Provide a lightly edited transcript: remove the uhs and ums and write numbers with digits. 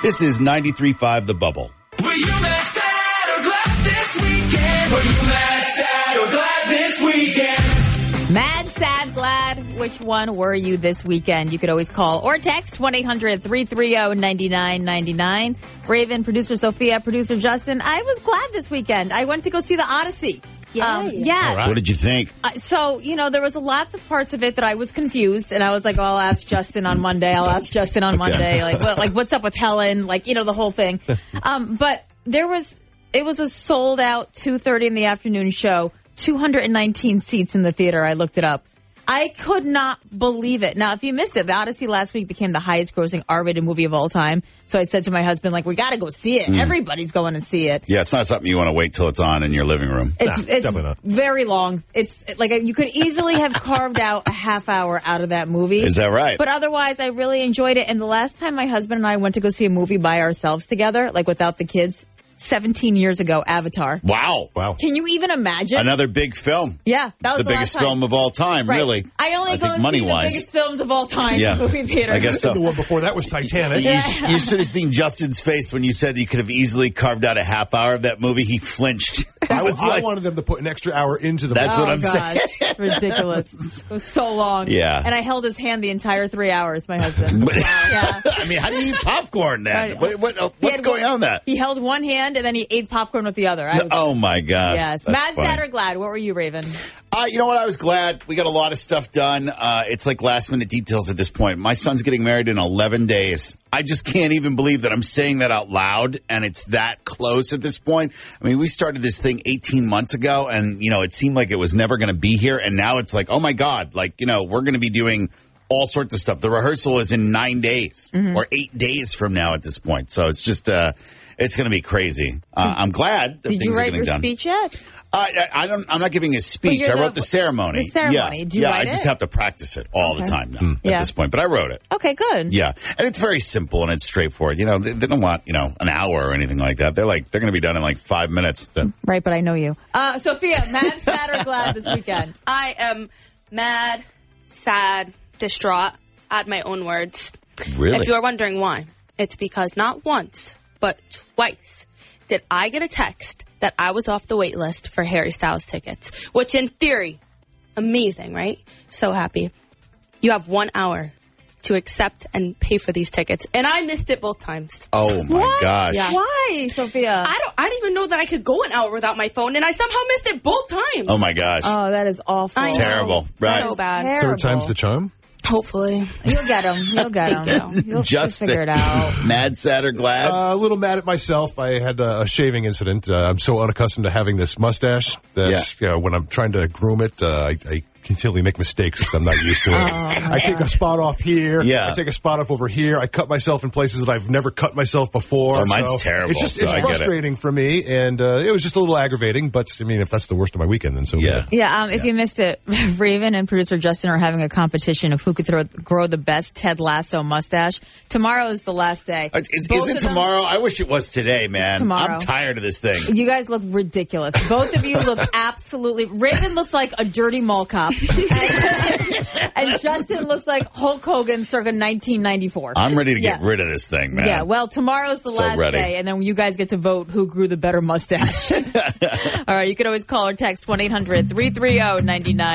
This is 93.5 The Bubble. Were you mad, sad, or glad this weekend? Were you mad, sad, or glad this weekend? Mad, sad, glad. Which one were you this weekend? You could always call or text 1-800-330-9999. Raven, producer Sophia, producer Justin. I was glad this weekend. I went to go see The Odyssey. Yeah. Right. What did you think? So, there was lots of parts of it that I was confused, and I was like, I'll ask Justin on Monday. Monday. Like, what's up with Helen? The whole thing. But it was a sold out 2:30 in the afternoon show, 219 seats in the theater. I looked it up. I could not believe it. Now, if you missed it, The Odyssey last week became the highest grossing R-rated movie of all time. So I said to my husband, we got to go see it. Everybody's going to see it. Yeah, it's not something you want to wait till it's on in your living room. It's definitely not. Very long. It's like you could easily have carved out a half hour out of that movie. Is that right? But otherwise, I really enjoyed it. And the last time my husband and I went to go see a movie by ourselves together, without the kids, 17 years ago, Avatar. Wow. Can you even imagine? Another big film. Yeah, that was the the biggest last time. film of all time, Right. really. I only go and see the biggest films of all time in movie theaters. I guess so. The one before that was Titanic. You should have seen Justin's face when you said you could have easily carved out a half hour of that movie. He flinched. I wanted them to put an extra hour into the That's movie. what I'm saying. It's ridiculous. It was so long. Yeah. And I held his hand the entire 3 hours, my husband. Yeah. I mean, how do you eat popcorn then? Right. What's going on there? He held one hand and then he ate popcorn with the other. Oh, my gosh. Yes. That's Mad, funny. sad, or glad? What were you, Raven? You know what? I was glad. We got a lot of stuff done. It's like last-minute details at this point. My son's getting married in 11 days. I just can't even believe that I'm saying that out loud, and it's that close at this point. I mean, we started this thing 18 months ago, and, it seemed like it was never going to be here, and now it's like, oh, my God, we're going to be doing all sorts of stuff. The rehearsal is in 9 days or 8 days from now at this point, so it's just it's going to be crazy. I'm glad that Did things you are write getting your done. speech yet? I'm not giving a speech. I wrote the ceremony. The ceremony. Yeah. Did you write I just it? have to practice it all the time now at this point. But I wrote it. Okay, good. Yeah. And it's very simple and it's straightforward. They don't want, an hour or anything like that. They're going to be done in 5 minutes. Right, but I know you. Sophia, mad, sad, or glad this weekend? I am mad, sad, distraught, add my own words. Really? If you're wondering why, it's because not once, but twice did I get a text that I was off the wait list for Harry Styles tickets, which in theory, amazing, right? So happy. You have 1 hour to accept and pay for these tickets. And I missed it both times. Oh, my gosh. Yeah. Why, Sophia? I didn't even know that I could go an hour without my phone, and I somehow missed it both times. Oh, my gosh. Oh, that is awful. I know. Terrible. Right. So bad. Terrible. Third time's the charm. Hopefully. You'll get them. You'll Just figure it out. Mad, sad, or glad? A little mad at myself. I had a shaving incident. I'm so unaccustomed to having this mustache that when I'm trying to groom it, I continually make mistakes because I'm not used to it. I take a spot off here. Yeah. I take a spot off over here. I cut myself in places that I've never cut myself before. Oh, mine's terrible, It's so I get it. frustrating for me, and it was just a little aggravating. But I mean, if that's the worst of my weekend, then so be it. Yeah, if you missed it, Raven and producer Justin are having a competition of who could grow the best Ted Lasso mustache. Tomorrow is the last day. Is it tomorrow? I wish it was today, man. Tomorrow. I'm tired of this thing. You guys look ridiculous. Both of you look absolutely... Raven looks like a dirty mall cop. And Justin looks like Hulk Hogan circa 1994. I'm ready to get rid of this thing, man. Yeah, well, tomorrow's the last day, and then you guys get to vote who grew the better mustache. All right, you can always call or text 1-800-330-99.